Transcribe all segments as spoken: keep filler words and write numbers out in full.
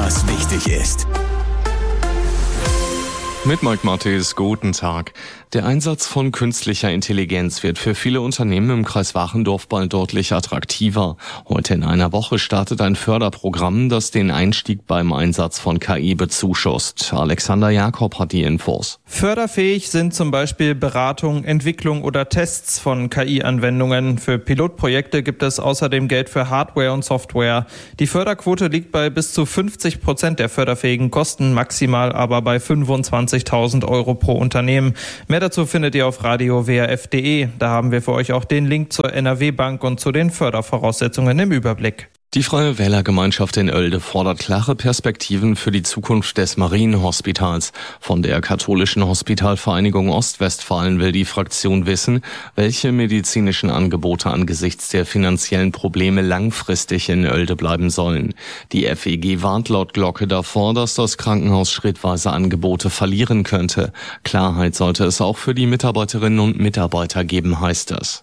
was wichtig ist. Mit Mike Mattes, guten Tag. Der Einsatz von künstlicher Intelligenz wird für viele Unternehmen im Kreis Wachendorf bald deutlich attraktiver. Heute in einer Woche startet ein Förderprogramm, das den Einstieg beim Einsatz von K I bezuschusst. Alexander Jakob hat die Infos. Förderfähig sind zum Beispiel Beratung, Entwicklung oder Tests von K I-Anwendungen. Für Pilotprojekte gibt es außerdem Geld für Hardware und Software. Die Förderquote liegt bei bis zu fünfzig Prozent der förderfähigen Kosten, maximal aber bei fünfundzwanzigtausend Euro pro Unternehmen. Mehr dazu findet ihr auf radio w r f punkt d e. Da haben wir für euch auch den Link zur N R W Bank und zu den Fördervoraussetzungen im Überblick. Die Freie Wählergemeinschaft in Oelde fordert klare Perspektiven für die Zukunft des Marienhospitals. Von der katholischen Hospitalvereinigung Ostwestfalen will die Fraktion wissen, welche medizinischen Angebote angesichts der finanziellen Probleme langfristig in Oelde bleiben sollen. Die F E G warnt laut Glocke davor, dass das Krankenhaus schrittweise Angebote verlieren könnte. Klarheit sollte es auch für die Mitarbeiterinnen und Mitarbeiter geben, heißt es.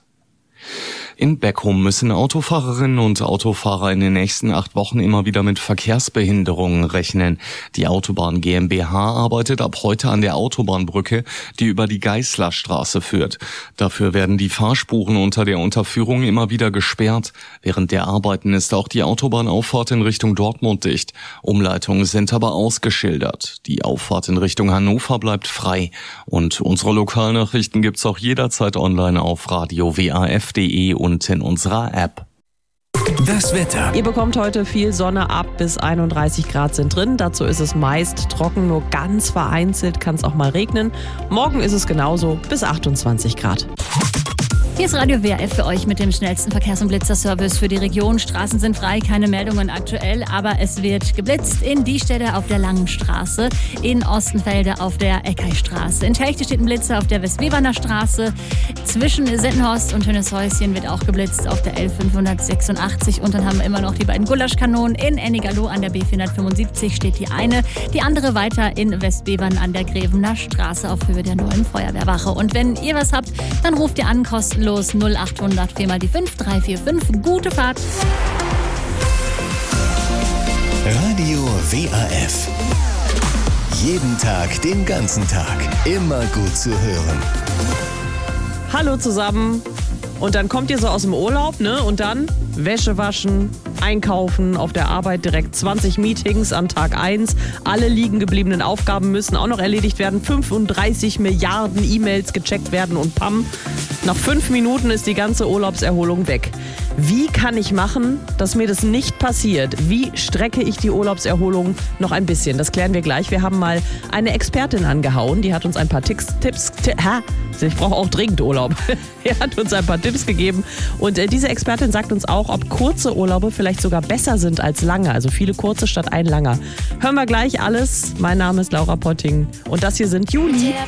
In Beckum müssen Autofahrerinnen und Autofahrer in den nächsten acht Wochen immer wieder mit Verkehrsbehinderungen rechnen. Die Autobahn GmbH arbeitet ab heute an der Autobahnbrücke, die über die Geißlerstraße führt. Dafür werden die Fahrspuren unter der Unterführung immer wieder gesperrt. Während der Arbeiten ist auch die Autobahnauffahrt in Richtung Dortmund dicht. Umleitungen sind aber ausgeschildert. Die Auffahrt in Richtung Hannover bleibt frei. Und unsere Lokalnachrichten gibt's auch jederzeit online auf radio w a f punkt d e und in unserer App. Das Wetter. Ihr bekommt heute viel Sonne, ab bis einunddreißig Grad sind drin. Dazu ist es meist trocken, nur ganz vereinzelt kann es auch mal regnen. Morgen ist es genauso, bis achtundzwanzig Grad. Hier ist Radio W R F für euch mit dem schnellsten Verkehrs- und Blitzerservice für die Region. Straßen sind frei, keine Meldungen aktuell, aber es wird geblitzt in Diestede auf der Langen Straße, in Ostenfelde auf der Eckeistraße. In Telchte steht ein Blitzer auf der Westweberner Straße. Zwischen Settenhorst und Hönneshäuschen wird auch geblitzt auf der L fünfhundertsechsundachtzig. Und dann haben wir immer noch die beiden Gulaschkanonen. In Ennigerloh an der B vierhundertfünfundsiebzig steht die eine, die andere weiter in Westbevern an der Grevener Straße auf Höhe der neuen Feuerwehrwache. Und wenn ihr was habt, dann ruft ihr an, kostenlos. Los null achthundert vier mal die fünf drei vier fünf. Gute Fahrt. Radio W A F. Jeden Tag, den ganzen Tag. Immer gut zu hören. Hallo zusammen. Und dann kommt ihr so aus dem Urlaub, ne? Und dann Wäsche waschen, einkaufen, auf der Arbeit direkt zwanzig Meetings an Tag eins. Alle liegen gebliebenen Aufgaben müssen auch noch erledigt werden. fünfunddreißig Milliarden E-Mails gecheckt werden und pam. Nach fünf Minuten ist die ganze Urlaubserholung weg. Wie kann ich machen, dass mir das nicht passiert? Wie strecke ich die Urlaubserholung noch ein bisschen? Das klären wir gleich. Wir haben mal eine Expertin angehauen. Die hat uns ein paar Tipps... Tipps t- ha, ich brauche auch dringend Urlaub. Er hat uns ein paar Tipps gegeben. Und äh, diese Expertin sagt uns auch, ob kurze Urlaube vielleicht sogar besser sind als lange. Also viele kurze statt ein langer. Hören wir gleich alles. Mein Name ist Laura Potting. Und das hier sind Juli.